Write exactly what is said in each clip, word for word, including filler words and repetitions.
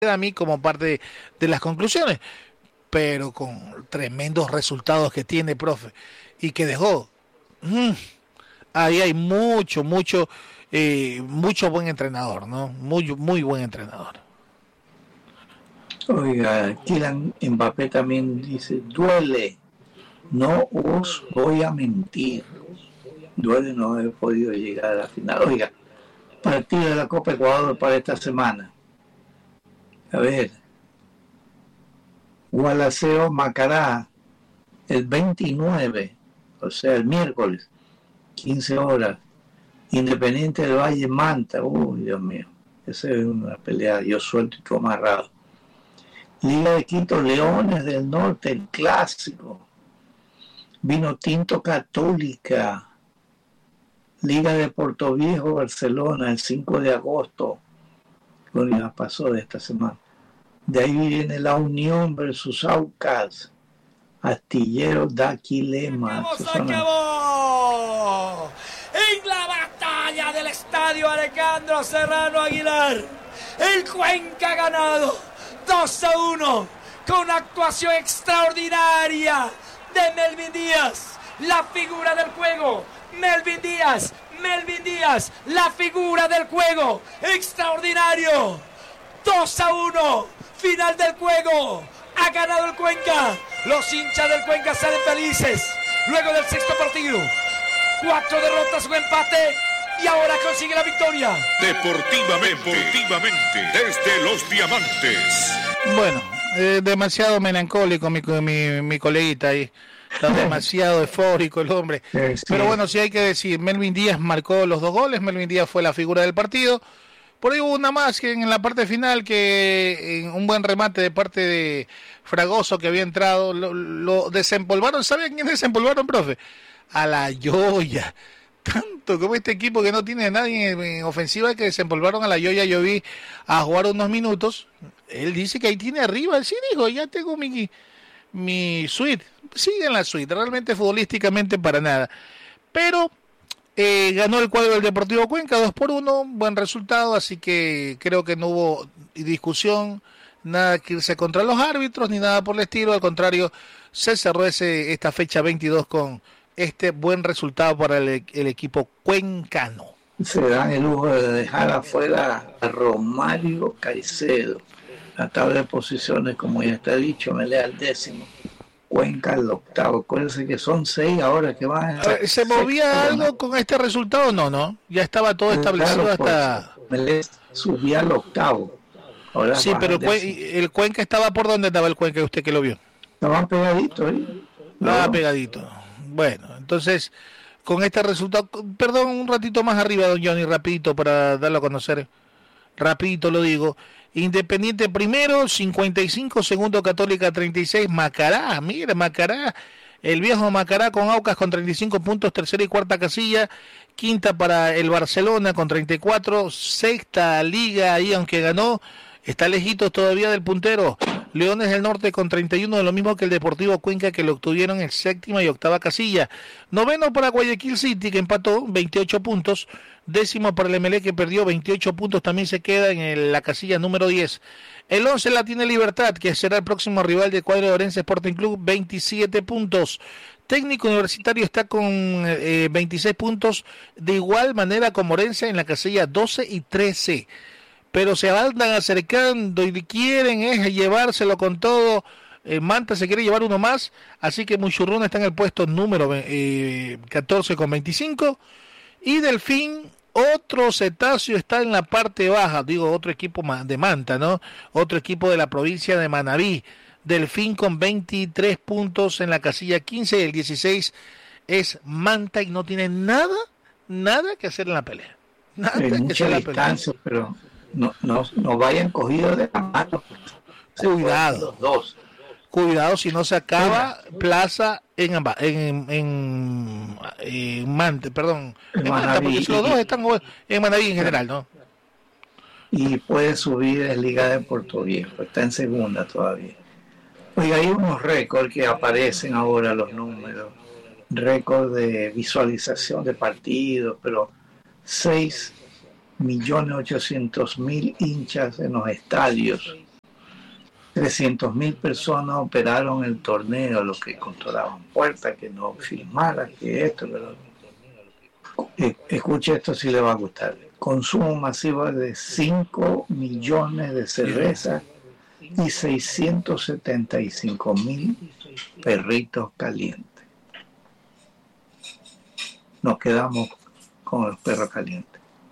a mí como parte de, de las conclusiones, pero con tremendos resultados que tiene, profe, y que dejó. Mmm, ahí hay mucho, mucho, eh, mucho buen entrenador, ¿no? Muy, muy buen entrenador. Oiga, Kylian Mbappé también dice, duele, no os voy a mentir, duele no haber podido llegar a la final. Oiga, partido de la Copa Ecuador para esta semana. A ver, Gualaceo Macará, el veintinueve, o sea, el miércoles, quince horas. Independiente del Valle Manta, uy, Dios mío, esa es una pelea, yo suelto y tú amarrado. Liga de Quito, Leones del Norte, el clásico. Vino Tinto Católica. Liga de Puerto Viejo, Barcelona, el cinco de agosto. Lo que ya pasó de esta semana. De ahí viene la Unión versus Aucas. Astillero Daquilema. ¡Se acabó! En la batalla del estadio Alejandro Serrano Aguilar, el Cuenca ha ganado dos a uno con una actuación extraordinaria de Melvin Díaz, la figura del juego. Melvin Díaz, Melvin Díaz, la figura del juego, extraordinario. dos a uno, final del juego, ha ganado el Cuenca. Los hinchas del Cuenca salen felices luego del sexto partido. Cuatro derrotas, un empate y ahora consigue la victoria. Deportivamente, deportivamente, desde Los Diamantes. Bueno, eh, demasiado melancólico mi, mi, mi coleguita ahí. Está demasiado eufórico el hombre. Sí, sí. Pero bueno, sí hay que decir, Melvin Díaz marcó los dos goles, Melvin Díaz fue la figura del partido. Por ahí hubo una más que en la parte final, que en un buen remate de parte de Fragoso que había entrado, lo, lo desempolvaron. ¿Saben quién desempolvaron, profe? A la Yoya. Tanto como este equipo que no tiene a nadie en, en ofensiva, que desempolvaron a la Yoya. Yo vi a jugar unos minutos. Él dice que ahí tiene arriba. Él sí dijo, ya tengo mi, mi suite. Sigue en la suite, realmente futbolísticamente para nada. Pero eh, ganó el cuadro del Deportivo Cuenca dos por uno, buen resultado, así que creo que no hubo discusión, nada que irse contra los árbitros, ni nada por el estilo. Al contrario, se cerró ese, esta fecha veintidós con este buen resultado para el, el equipo cuencano. Se dan el lujo de dejar afuera a Romario Caicedo. La tabla de posiciones, como ya está dicho, me lea el décimo. Cuenca el octavo. Acuérdense que son seis ahora que van a... ¿Se movía algo no? con este resultado? No, no. Ya estaba todo establecido, claro, hasta... Pues, subía al octavo. Ahora sí, pero el, el Cuenca estaba... ¿Por dónde estaba el Cuenca, usted que lo vio? Estaban pegaditos, ¿eh? Estaba no. pegadito. Bueno, entonces, con este resultado... Perdón, un ratito más arriba, don Johnny, rapidito, para darlo a conocer. Rapidito lo digo. Independiente primero, cincuenta y cinco, segundo Católica treinta y seis, Macará, mire Macará, el viejo Macará con Aucas con treinta y cinco puntos, tercera y cuarta casilla, quinta para el Barcelona con treinta y cuatro, sexta Liga ahí aunque ganó, está lejitos todavía del puntero, Leones del Norte con treinta y uno, de lo mismo que el Deportivo Cuenca, que lo obtuvieron en séptima y octava casilla, noveno para Guayaquil City, que empató veintiocho puntos, décimo para el M L E, que perdió veintiocho puntos, también se queda en el, la casilla número diez. El once la tiene Libertad, que será el próximo rival de cuadro de Orense Sporting Club, veintisiete puntos. Técnico Universitario está con eh, veintiséis puntos, de igual manera como Orense en la casilla doce y trece. Pero se andan acercando y quieren es llevárselo con todo. Eh, Manta se quiere llevar uno más, así que Muchurruna está en el puesto número eh, catorce con veinticinco. Y Delfín, otro cetáceo, está en la parte baja, digo, otro equipo de Manta, ¿no? Otro equipo de la provincia de Manabí. Delfín con veintitrés puntos en la casilla quince, y el dieciséis es Manta, y no tiene nada, nada que hacer en la pelea. Nada en que mucha hacer distancia, la pelea. Pero no, no, no vayan cogidos de la mano. Cuidado. Los dos. Cuidado si no se acaba Plaza en en, en, en, en Mante, perdón, en, en Manta, porque si los dos están en Manaví en general, ¿no? Y puede subir en Liga de Puerto Viejo, está en segunda todavía. Oiga, hay unos récords que aparecen ahora, los números, récord de visualización de partidos, pero seis millones ochocientos mil hinchas en los estadios. trescientas mil personas operaron el torneo, los que controlaban puertas, que no filmara, que esto, que lo... Escuche esto si le va a gustar. Consumo masivo de cinco millones de cervezas y seiscientos setenta y cinco mil perritos calientes. Nos quedamos con los perros calientes.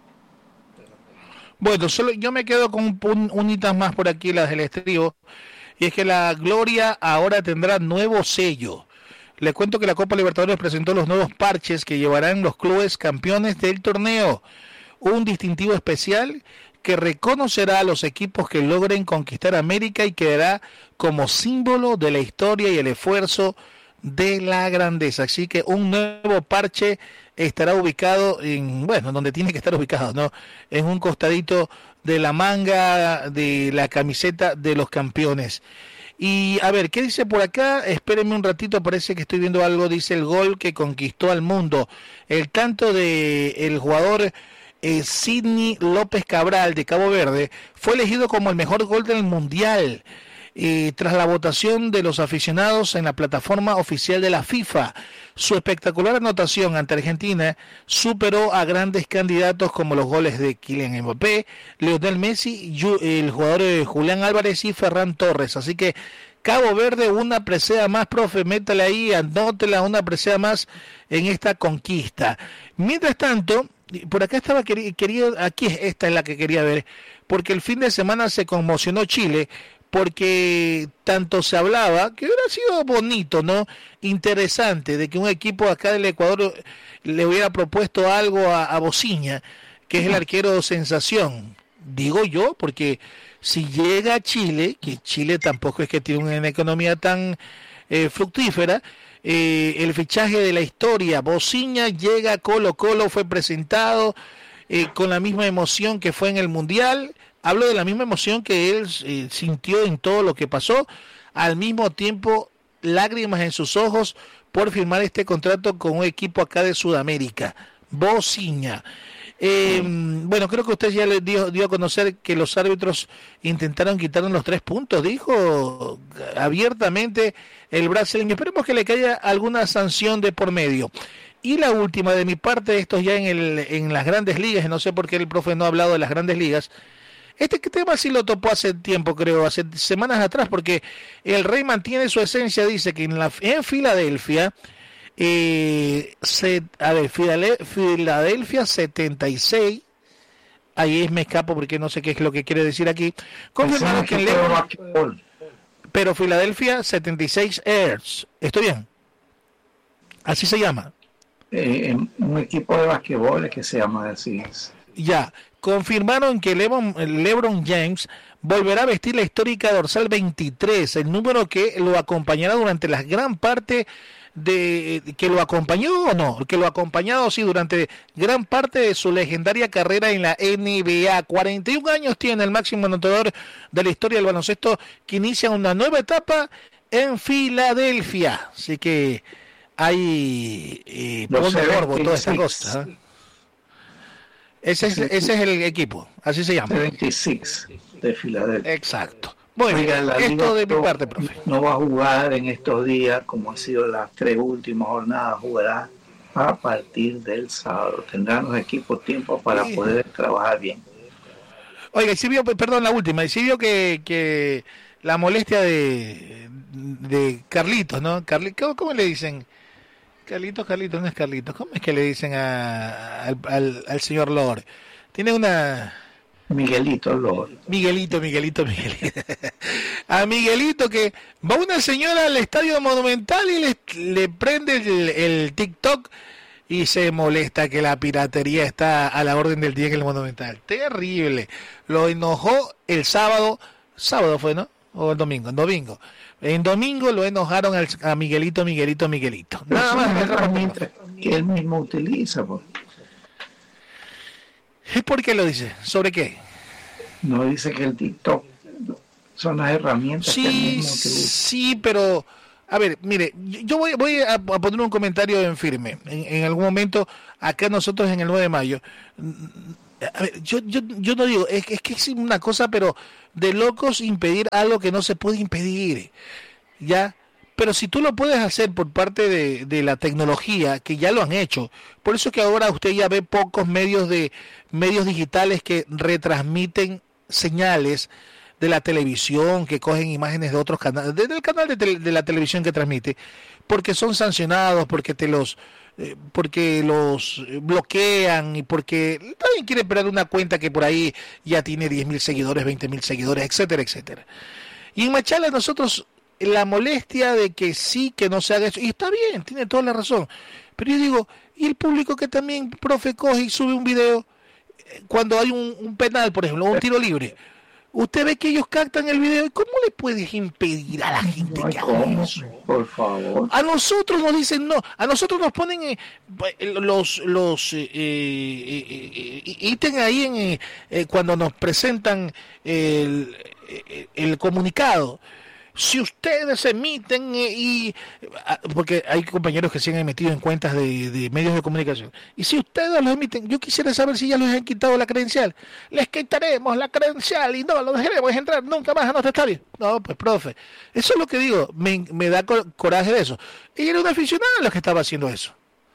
Bueno, solo yo me quedo con un, unitas más por aquí, las del estribo, y es que la Gloria ahora tendrá nuevo sello. Les cuento que la Copa Libertadores presentó los nuevos parches que llevarán los clubes campeones del torneo. Un distintivo especial que reconocerá a los equipos que logren conquistar América y quedará como símbolo de la historia y el esfuerzo de la grandeza. Así que un nuevo parche estará ubicado en, bueno, donde tiene que estar ubicado, ¿no? En un costadito de la manga de la camiseta de los campeones. Y a ver, ¿qué dice por acá? Espérenme un ratito, parece que estoy viendo algo. Dice el gol que conquistó al mundo. El tanto de el jugador eh, Sidney López Cabral de Cabo Verde fue elegido como el mejor gol del mundial. Eh, tras la votación de los aficionados en la plataforma oficial de la FIFA. Su espectacular anotación ante Argentina superó a grandes candidatos como los goles de Kylian Mbappé, Lionel Messi, el jugador de Julián Álvarez y Ferran Torres. Así que Cabo Verde, una presea más, profe, métale ahí, anótela, una presea más en esta conquista. Mientras tanto, por acá estaba querido, aquí esta es la que quería ver, porque el fin de semana se conmocionó Chile, porque tanto se hablaba, que hubiera sido bonito, ¿no? Interesante, de que un equipo acá del Ecuador le hubiera propuesto algo a, a Bociña, que es el arquero sensación. Digo yo, porque si llega a Chile, que Chile tampoco es que tiene una economía tan eh, fructífera, eh, el fichaje de la historia, Bociña llega a Colo Colo, fue presentado eh, con la misma emoción que fue en el Mundial. Hablo de la misma emoción que él eh, sintió en todo lo que pasó, al mismo tiempo lágrimas en sus ojos por firmar este contrato con un equipo acá de Sudamérica, Bociña. Eh, bueno, creo que usted ya le dio, dio a conocer que los árbitros intentaron quitarle los tres puntos, dijo abiertamente el brasileño. Esperemos que le caiga alguna sanción de por medio. Y la última de mi parte, esto ya en, el, en las grandes ligas, no sé por qué el profe no ha hablado de las grandes ligas. Este tema sí lo topó hace tiempo, creo, hace semanas atrás, porque el Rey mantiene su esencia, dice que en, la, en Filadelfia, eh, se, a ver, Filadelfia setenta y seis, ahí me escapo porque no sé qué es lo que quiere decir aquí, confirmaron que en LeBron, pero Filadelfia setenta y seis Ers, ¿estoy bien? Así se llama. Eh, un equipo de basquetbol que se llama así. Ya. Confirmaron que Lebron, LeBron James volverá a vestir la histórica dorsal veintitrés, el número que lo acompañará durante la gran parte de que lo acompañó o no, que lo ha acompañado sí durante gran parte de su legendaria carrera en la N B A. cuarenta y un años tiene el máximo anotador de la historia del baloncesto, que inicia una nueva etapa en Filadelfia. Así que hay eh, pon de morbo toda esta cosa, ¿eh? Ese es, ese es el equipo, así se llama. setenta y seis de Filadelfia. Exacto. Bueno, Oiga, esto de mi parte, profe. No va a jugar en estos días, como han sido las tres últimas jornadas, jugará a partir del sábado. Tendrán los equipos tiempo para sí. poder trabajar bien. Oiga, y si vio, perdón, la última, y si vio que, que la molestia de, de Carlitos, ¿no? Carlitos, ¿cómo, cómo le dicen? Carlitos, Carlitos, no es Carlitos. ¿Cómo es que le dicen a, al, al, al señor Lord? Tiene una... Miguelito Lord. Miguelito, Miguelito, Miguelito. A Miguelito que va una señora al Estadio Monumental y le, le prende el, el TikTok y se molesta que la piratería está a la orden del día en el Monumental. Terrible. Lo enojó el sábado. Sábado fue, ¿no? O el domingo. El domingo. En domingo lo enojaron al, a Miguelito, Miguelito, Miguelito. Nada más. Herramienta que él mismo utiliza. Pues. ¿Y por qué lo dice? ¿Sobre qué? No dice que el TikTok son las herramientas sí, que él mismo utiliza. Sí, pero... A ver, mire, yo voy, voy a, a poner un comentario en firme. En, en algún momento, acá nosotros en el nueve de mayo, A ver, yo, yo, yo no digo, es, es que es una cosa, pero de locos impedir algo que no se puede impedir, ¿ya? Pero si tú lo puedes hacer por parte de, de la tecnología, que ya lo han hecho, por eso que ahora usted ya ve pocos medios de medios digitales que retransmiten señales de la televisión, que cogen imágenes de otros canales, del canal de, tele, de la televisión que transmite, porque son sancionados, porque te los eh, porque los bloquean y porque nadie quiere perder una cuenta que por ahí ya tiene diez mil seguidores, veinte mil seguidores, etcétera, etcétera. Y en Machala nosotros la molestia de que sí, que no se haga eso, y está bien, tiene toda la razón, pero yo digo, y el público que también, profe, coge y sube un video cuando hay un, un penal, por ejemplo, un tiro libre, usted ve que ellos captan el video, ¿y cómo le puedes impedir a la gente que haga eso? Por favor. A nosotros nos dicen no, a nosotros nos ponen eh, los los eh, eh, eh, ítems ahí en eh, eh, cuando nos presentan el, el, el comunicado. Si ustedes emiten eh, y porque hay compañeros que se han emitido en cuentas de, de medios de comunicación, y si ustedes los emiten, yo quisiera saber si ya les han quitado la credencial. Les quitaremos la credencial y no los dejaremos entrar nunca más a nuestro estadio. No, pues profe, eso es lo que digo, me, me da coraje de eso. Y era un aficionado los que estaba haciendo eso.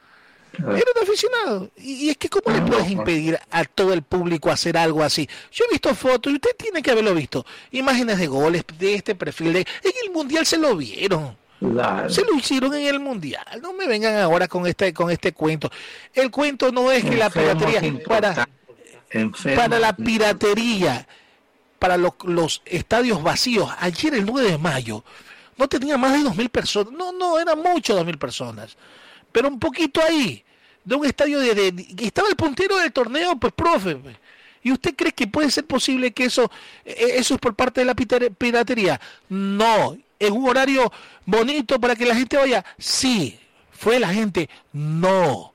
Era un aficionado. Y, y es que ¿cómo le puedes impedir a todo el público hacer algo así? Yo he visto fotos, y usted tiene que haberlo visto. Imágenes de goles de este perfil. De, en el Mundial se lo vieron. Claro. Se lo hicieron en el Mundial. No me vengan ahora con este con este cuento. El cuento no es que Enfermos la piratería... Para, para la piratería, para los, los estadios vacíos, ayer el nueve de mayo, no tenía más de dos mil personas. No, no, eran mucho dos mil personas. Pero un poquito ahí, de un estadio de, de, de estaba el puntero del torneo, pues profe, ¿y usted cree que puede ser posible que eso eso es por parte de la piratería? No, es un horario bonito para que la gente vaya. Sí, fue la gente. No,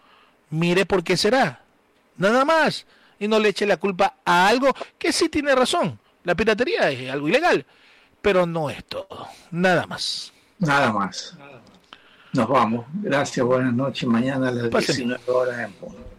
mire por qué será, nada más, y no le eche la culpa a algo que sí tiene razón. La piratería es algo ilegal, pero no es todo, nada más. Nada más. Nos vamos. Gracias, buenas noches. Mañana a las diecinueve horas en punto.